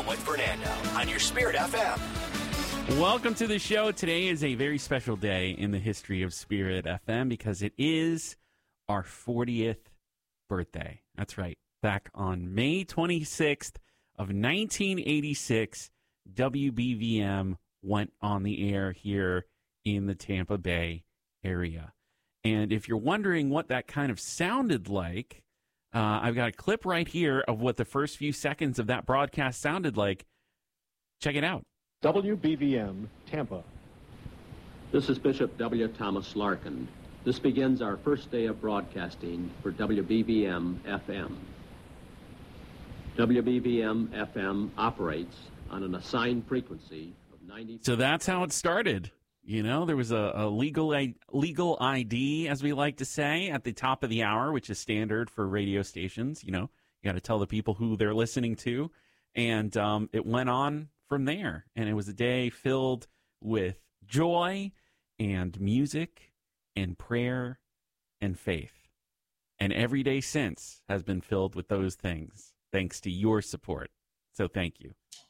with Fernando on your Spirit FM. Welcome to the show. Today is a very special day in the history of Spirit FM because it is our 40th birthday. That's right. Back on May 26th of 1986, WBVM went on the air here in the Tampa Bay area. And if you're wondering what that kind of sounded like, I've got a clip right here of what the first few seconds of that broadcast sounded like. Check it out. WBVM, Tampa. This is Bishop W. Thomas Larkin. This begins our first day of broadcasting for WBVM FM. WBVM FM operates on an assigned frequency of 90. So that's how it started. You know, there was a legal ID, as we like to say, at the top of the hour, which is standard for radio stations. You know, you got to tell the people who they're listening to. And it went on from there. And it was a day filled with joy and music and prayer and faith. And every day since has been filled with those things, thanks to your support. So thank you.